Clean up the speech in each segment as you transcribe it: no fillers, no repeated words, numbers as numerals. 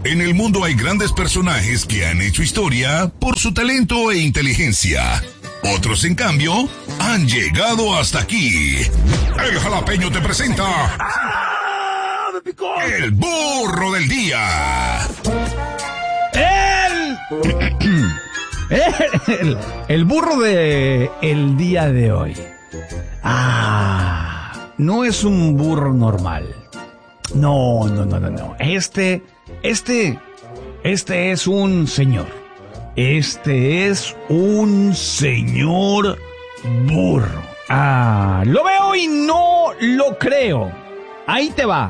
En el mundo hay grandes personajes que han hecho historia por su talento e inteligencia. Otros, en cambio, han llegado hasta aquí. El Jalapeño te presenta... El burro del día. El burro de el día de hoy. No es un burro normal. No. Este es un señor. Este es un señor burro. Lo veo y no lo creo. Ahí te va.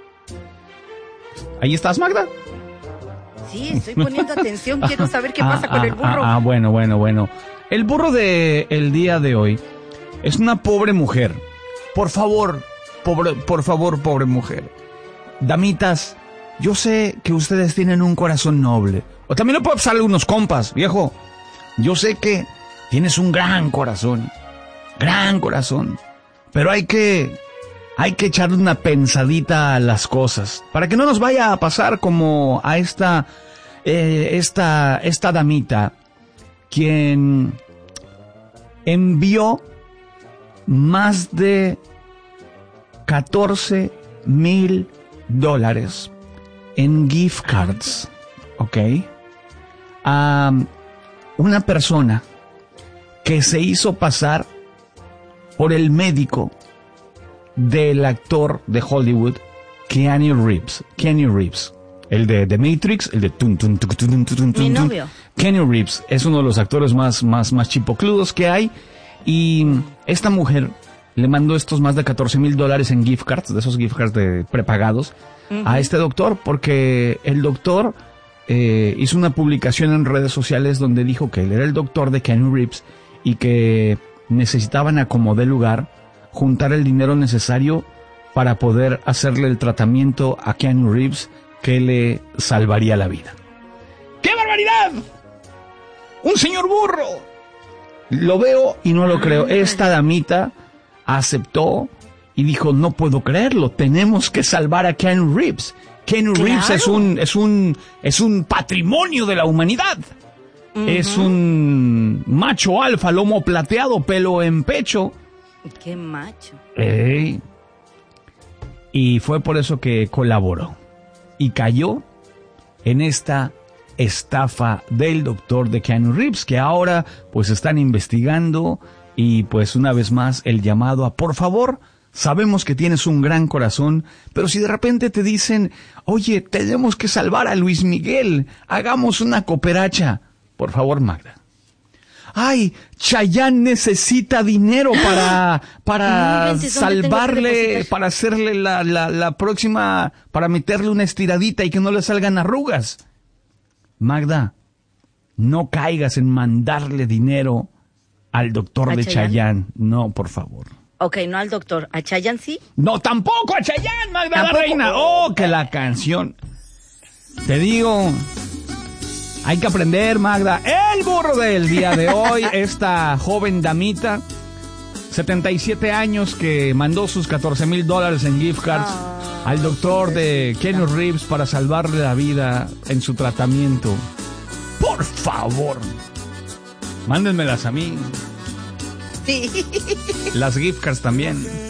¿Ahí estás, Magda? Sí, estoy poniendo atención. Quiero saber qué pasa con el burro. Bueno. El burro de el día de hoy es una pobre mujer. Por favor, pobre mujer. Damitas, yo sé que ustedes tienen un corazón noble. O también lo puedo pasar a algunos compas, viejo. Yo sé que tienes un gran corazón. Pero hay que echarle una pensadita a las cosas. Para que no nos vaya a pasar como a esta damita, quien envió más de $14,000 en gift cards, ¿ok? A una persona que se hizo pasar por el médico del actor de Hollywood, Keanu Reeves. El de The Matrix, el de Mi novio. Keanu Reeves es uno de los actores más chipocludos que hay. Y esta mujer le mandó estos más de $14,000 en gift cards, de esos gift cards prepagados, a este doctor, porque el doctor hizo una publicación en redes sociales donde dijo que él era el doctor de Keanu Reeves y que necesitaban a como de lugar juntar el dinero necesario para poder hacerle el tratamiento a Keanu Reeves que le salvaría la vida. ¡Qué barbaridad! ¡Un señor burro! Lo veo y no lo creo. Esta damita aceptó y dijo, no puedo creerlo, tenemos que salvar a Keanu Reeves. Keanu Reeves es un patrimonio de la humanidad. Es un macho alfa, lomo plateado, pelo en pecho. ¡Qué macho! Y fue por eso que colaboró. Y cayó en esta estafa del doctor de Keanu Reeves, que ahora pues están investigando. Y pues una vez más el llamado a, por favor, sabemos que tienes un gran corazón, pero si de repente te dicen, oye, tenemos que salvar a Luis Miguel, hagamos una cooperacha. Por favor, Magda. Ay, Chayanne necesita dinero para salvarle, para hacerle la próxima, para meterle una estiradita y que no le salgan arrugas. Magda, no caigas en mandarle dinero al doctor de Chayanne. No, por favor. Ok, no al doctor. ¿A Chayanne sí? No, tampoco a Chayanne, Magda la reina. Oh, que la canción. Te digo... Hay que aprender, Magda. El burro del día de hoy, esta joven damita, 77 años, que mandó sus $14,000 en gift cards al doctor de Keanu Reeves para salvarle la vida en su tratamiento. Por favor, mándenmelas a mí. Sí. Las gift cards también.